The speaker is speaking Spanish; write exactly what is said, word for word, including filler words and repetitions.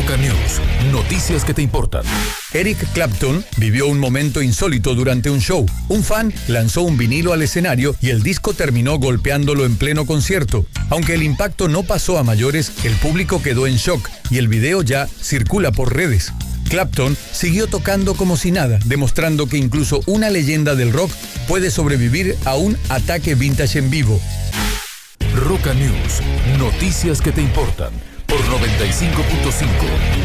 Roca News, noticias que te importan. Eric Clapton vivió un momento insólito durante un show. Un fan lanzó un vinilo al escenario y el disco terminó golpeándolo en pleno concierto. Aunque el impacto no pasó a mayores, el público quedó en shock y el video ya circula por redes. Clapton siguió tocando como si nada, demostrando que incluso una leyenda del rock puede sobrevivir a un ataque vintage en vivo. Roca News, noticias que te importan por noventa y cinco punto cinco.